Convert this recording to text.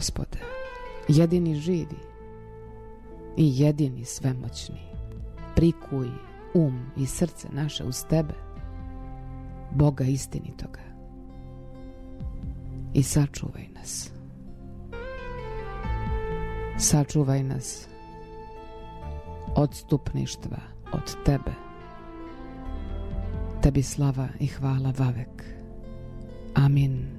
Gospode, jedini živi i jedini svemoćni, prikuj i srce naše uz Tebe, Boga istinitoga, i sačuvaj nas. Sačuvaj nas odstupništva od Tebe. Tebi slava i hvala vavek. Amin.